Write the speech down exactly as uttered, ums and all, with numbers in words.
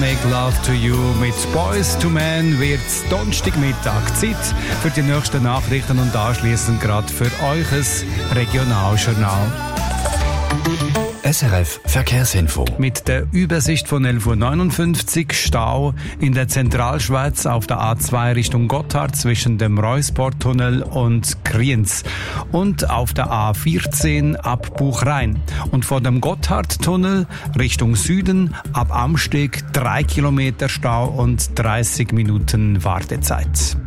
Make Love to You mit Boys to Men wird Donnerstagmittag Zeit für die nächsten Nachrichten und anschließend gerade für euch ein Regionaljournal. S R F Verkehrsinfo. Mit der Übersicht von elf Uhr neunundfünfzig Stau in der Zentralschweiz auf der A zwei Richtung Gotthard zwischen dem Reusporttunnel und Kriens und auf der A vierzehn ab Buchrein und vor dem Gotthardtunnel Richtung Süden ab Amsteg drei Kilometer Stau und dreißig Minuten Wartezeit.